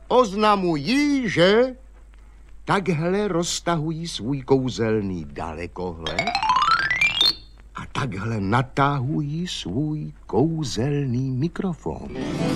Oznamují, že takhle roztahují svůj kouzelný dalekohled a takhle natahují svůj kouzelný mikrofon.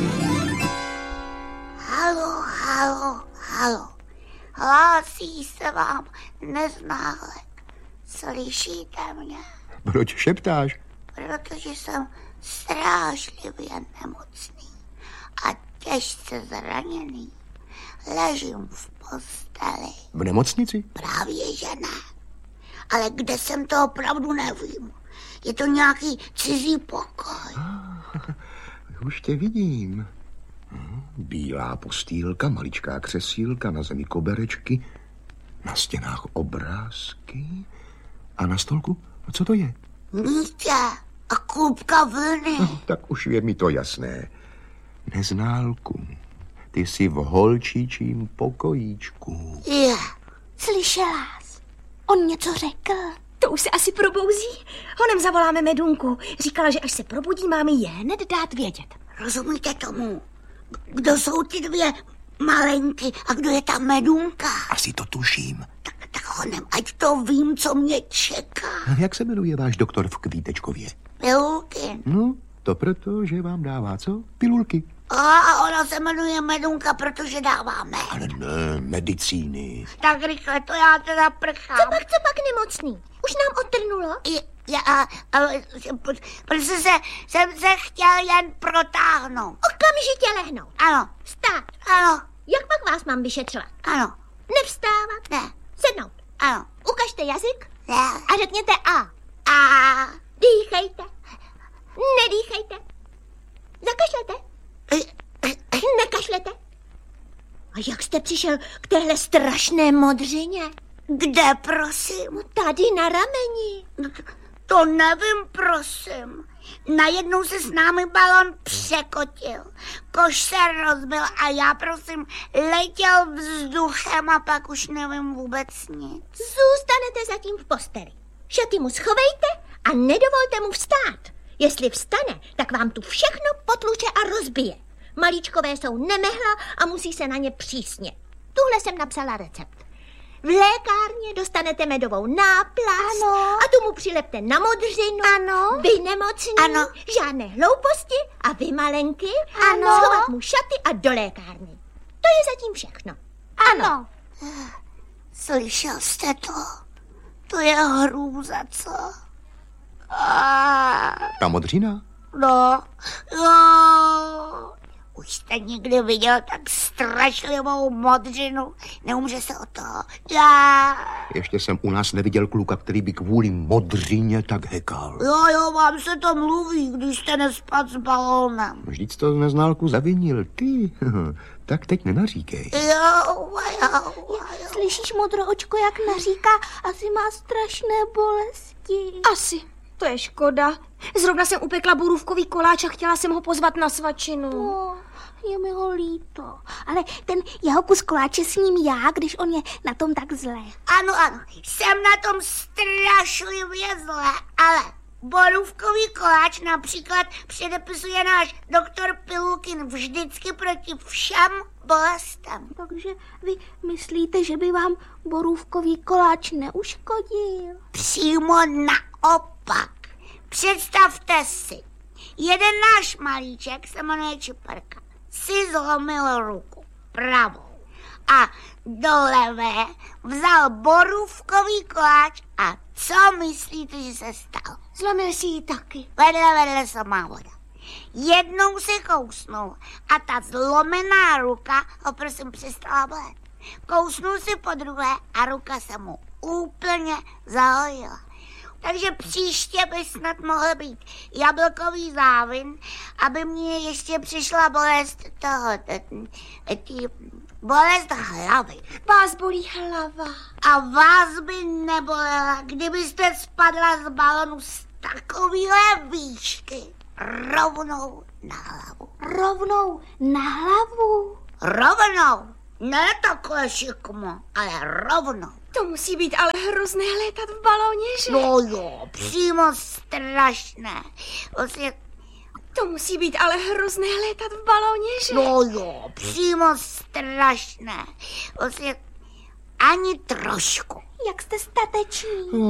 Halo, halo, halo. Hlásí se vám Neználek. Slyšíte mě? Proč šeptáš? Protože jsem strážlivě nemocný a těžce zraněný. Ležím v posteli. V nemocnici? Právě že ne. Ale kde jsem, to opravdu nevím. Je to nějaký cizí pokoj. Už tě vidím. Bílá postýlka, maličká křesílka, na zemi koberečky, na stěnách obrázky a na stolku, co to je? Mítě a klubka vlny. No, tak už je mi to jasné. Neználku, ty jsi v holčičím pokojíčku. Je. Slyšela jsi? On něco řekl. To už se asi probouzí. Honem zavoláme Medunku. Říkala, že až se probudí, máme je hned dát vědět. Rozumíte tomu? Kdo jsou ty dvě malenky a kdo je ta Medunka? Asi to tuším. Tak honem, ať to vím, co mě čeká. Jak se jmenuje váš doktor v Kvítečkově? Pilulky. No, to proto, že vám dává co? Pilulky. A ona se jmenuje Medunka, protože dává med. Ale ne, medicíny. Tak rychle, to já teda prchám. Co pak nemocný? Už nám odtrnulo? Protože jsem se chtěl jen protáhnout. Okamžitě lehnout. Ano. Vstát. Ano. Jak pak vás mám vyšetřovat? Ano. Nevstávat. Ne. Sednout. Ano. Ukažte jazyk Ne. a řekněte A. A. Dýchejte. Nedýchejte. Zakašlete. Nekašlete. A jak jste přišel k téhle strašné modřině? Kde, prosím? Tady na rameni. To nevím, prosím. Najednou se s námi balon překotil. Koš se rozbil a já, prosím, letěl vzduchem a pak už nevím vůbec nic. Zůstanete zatím v posteli. Šaty mu schovejte a nedovolte mu vstát. Jestli vstane, tak vám tu všechno potluče a rozbije. Malíčkové jsou nemehla a musí se na ně přísně. Tuhle jsem napsala recept. V lékárně dostanete medovou náplast. Ano. A tu mu přilepte na modřinu. Ano. Vy nemocní. Ano. Žádné hlouposti a vy malenky. Ano. Schovat mu šaty a do lékárny. To je zatím všechno. Ano. Slyšel jste to? To je hrůza, co? Ta modřina? No. Už jste někdy viděl tak strašlivou modřinu? Neumře se o to. Ještě jsem u nás neviděl kluka, který by kvůli modřině tak hekal. Jo, vám se to mluví, když jste nespad s balónem. Vždyť to Neználku zavinil, ty. Tak teď nenaříkej. Jo. Slyšíš, modroočko, jak naříká? Asi má strašné bolesti. Asi. To je škoda. Zrovna jsem upekla borůvkový koláč a chtěla jsem ho pozvat na svačinu. Je mi ho líto. Ale ten jeho kus koláče s ním já, když on je na tom tak zlé. Ano, jsem na tom strašlivě zle, ale borůvkový koláč například předepisuje náš doktor Pilulkin vždycky proti všem bolestem. Takže vy myslíte, že by vám borůvkový koláč neuškodil? Přímo naopak. Představte si, jeden náš malíček se jmenuje Čiperka. Si zlomil ruku pravou a do levé vzal borůvkový koláč a co myslíte, že se stalo? Zlomil si ji taky. Vedle samá voda. Jednou se kousnul a ta zlomená ruka ho prosím přestala bolet. Kousnul si podruhé a ruka se mu úplně zahojila. Takže příště by snad mohl být jablkový závin, aby mě ještě přišla bolest bolest hlavy. Vás bolí hlava. A vás by nebolela, kdybyste spadla z balonu z takovýhle výšky rovnou na hlavu. Rovnou na hlavu? Rovnou. Ne takhle šikmo, ale rovnou. To musí být ale hrozné létat v balóně, že? No jo, přímo strašné. Vlastně To musí být ale hrozné létat v balóně, že? No jo, přímo strašné. Ani trošku. Jak jste stateční.